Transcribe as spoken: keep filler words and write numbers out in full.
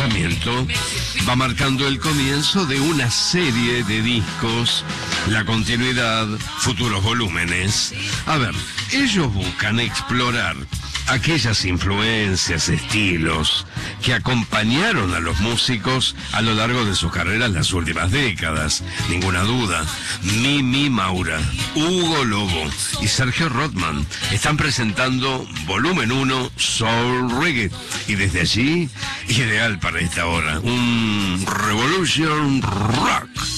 lanzamiento va marcando el comienzo de una serie de discos, la continuidad, futuros volúmenes. A ver, ellos buscan explorar aquellas influencias, estilos que acompañaron a los músicos a lo largo de sus carreras las últimas décadas. Ninguna duda, Mimi Maura, Hugo Lobo y Sergio Rothman están presentando volumen uno Soul Reggae, y desde allí, ideal para esta hora, un Revolution Rock.